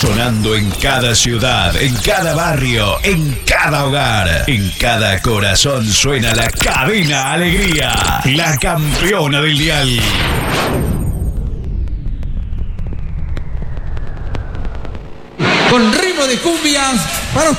Sonando en cada ciudad, en cada barrio, en cada hogar, en cada corazón suena la Cadena Alegría, la campeona del dial. Con ritmo de cumbias para usted.